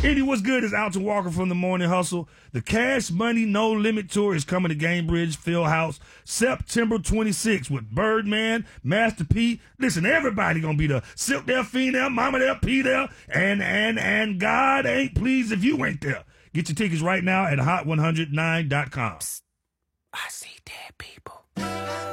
Eddie, what's good? Is Alton Walker from the Morning Hustle. The Cash Money No Limit Tour is coming to Gamebridge Fieldhouse September 26th with Birdman, Master P. Listen, everybody gonna be there. Silk there, Fiend there, Mama there, P there, and God ain't pleased if you ain't there. Get your tickets right now at hot109.com. I see dead people.